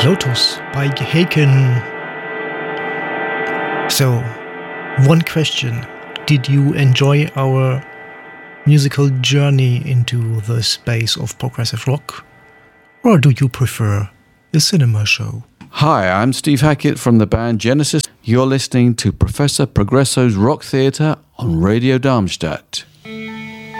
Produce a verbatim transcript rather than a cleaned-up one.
Lotus by Haken. So, one question. Did you enjoy our musical journey into the space of progressive rock? Or do you prefer a cinema show? Hi, I'm Steve Hackett from the band Genesis. You're listening to Professor Progresso's Rock Theatre on Radio Darmstadt.